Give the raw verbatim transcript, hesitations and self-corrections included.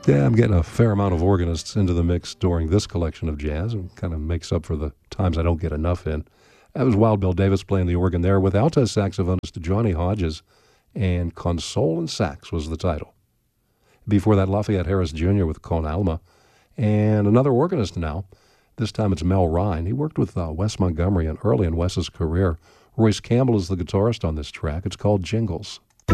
Yeah, I'm getting a fair amount of organists into the mix during this collection of jazz, and kind of makes up for the times I don't get enough in. That was Wild Bill Davis playing the organ there with alto saxophonist Johnny Hodges, and Console and Sax was the title. Before that, Lafayette Harris Junior with Con Alma, and another organist now. This time it's Mel Ryan. He worked with uh, Wes Montgomery and early in Wes's career. Royce Campbell is the guitarist on this track. It's called Jingles.